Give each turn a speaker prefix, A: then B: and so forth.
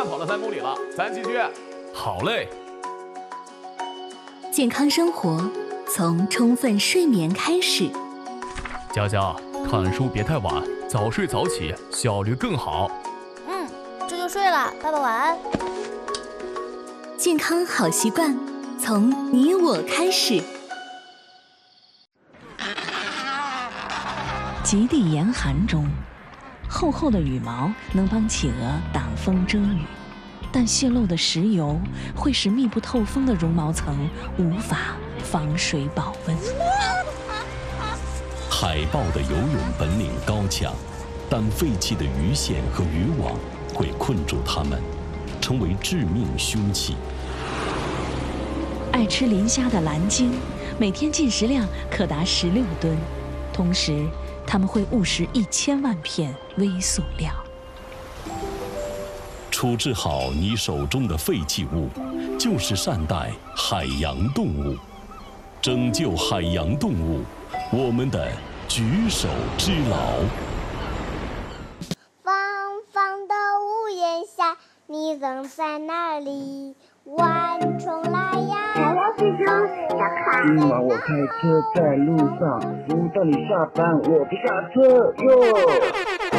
A: 跑了3公里了，咱继续。
B: 好嘞。
C: 健康生活从充分睡眠开始。
B: 佳佳，看书别太晚，早睡早起，效率更好。
D: 这就睡了，爸爸晚安。
C: 健康好习惯从你我开始。
E: 极地严寒中，厚厚的羽毛能帮企鹅挡风遮雨，但泄漏的石油会使密不透风的绒毛层无法防水保温。
F: 海豹的游泳本领高强，但废弃的鱼线和渔网会困住它们，成为致命凶器。
E: 爱吃磷虾的蓝鲸，每天进食量可达16吨，同时它们会误食1000万片微塑料。
F: 处置好你手中的废弃物，就是善待海洋动物，拯救海洋动物，我们的举手之劳。
G: 方方的屋檐下，你扔在哪里？蚊虫来呀！
H: 今晚我开车在路上，不等你下班，我不下车哟。